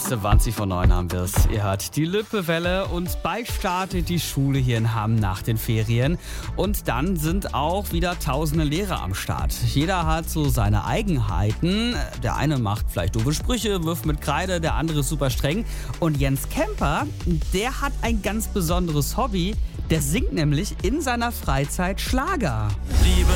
20:09 haben wir es. Ihr hört die Lippewelle und bald startet die Schule hier in Hamm nach den Ferien. Und dann sind auch wieder tausende Lehrer am Start. Jeder hat so seine Eigenheiten. Der eine macht vielleicht doofe Sprüche, wirft mit Kreide, der andere ist super streng. Und Jens Kemper, der hat ein ganz besonderes Hobby. Der singt nämlich in seiner Freizeit Schlager. Liebe